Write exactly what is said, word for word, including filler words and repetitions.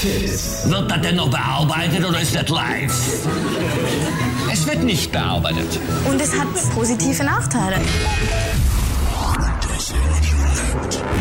Fit. Wird das denn noch bearbeitet oder ist das live? Es wird nicht bearbeitet. Und es hat positive Nachteile. Das Radio